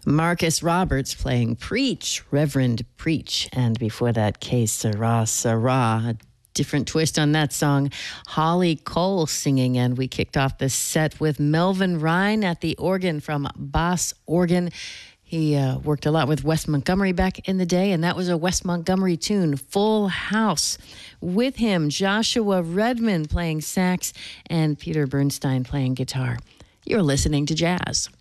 Marcus Roberts playing Preach, Reverend Preach. And before that, Que Sera, Sera. A different twist on that song. Holly Cole singing. And we kicked off the set with Melvin Ryan at the organ from Bass Organ. He worked a lot with Wes Montgomery back in the day, and that was a Wes Montgomery tune, Full House. With him, Joshua Redman playing sax and Peter Bernstein playing guitar. You're listening to Jazz.